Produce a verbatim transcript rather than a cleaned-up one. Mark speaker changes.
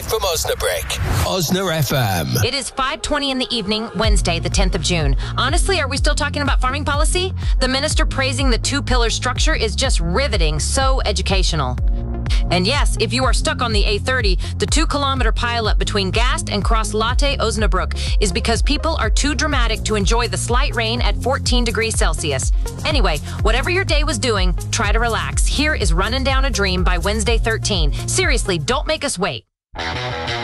Speaker 1: from Osnabrick. Osna F M.
Speaker 2: It is five twenty in the evening, Wednesday, the tenth of June. Honestly, are we still talking about farming policy? The minister praising the two-pillar structure is just riveting, so educational. And yes, if you are stuck on the A thirty, the two-kilometer pileup between Gast and Cross Latte Osnabrück is because people are too dramatic to enjoy the slight rain at fourteen degrees Celsius. Anyway, whatever your day was doing, try to relax. Here is Running Down a Dream by Wednesday thirteen. Seriously, don't make us wait.